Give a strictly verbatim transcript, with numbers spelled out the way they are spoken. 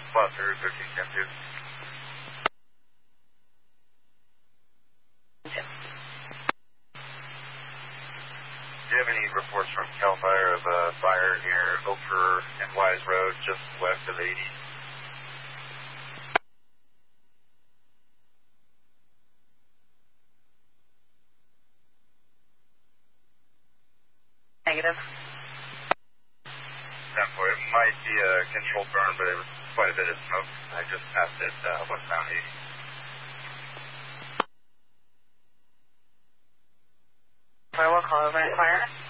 Plus or thirteen ten two. Do you have any reports from CAL FIRE of a fire near Oprah and Wise Road, just west of eighty? Negative. Example, it might be a controlled burn, but it was quite a bit of smoke. I just passed it uh, westbound eighty. I will call over at fire.